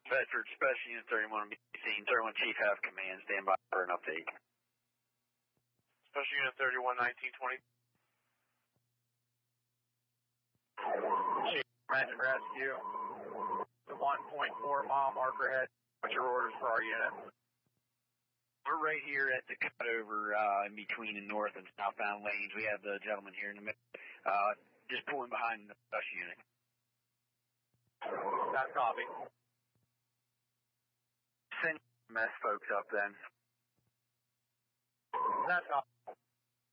Bedford, Special Unit 31 scene. 31 Chief Half Command. Stand by for an update. Special Unit 31, 1920. Chief, Magic Rescue. The 1.4 mile marker head. What's your orders for our unit? We're right here at the cutover in between the north and southbound lanes. We have the gentleman here in the middle, just pulling behind the bus unit. That's copy. Send mess folks up then. That's copy.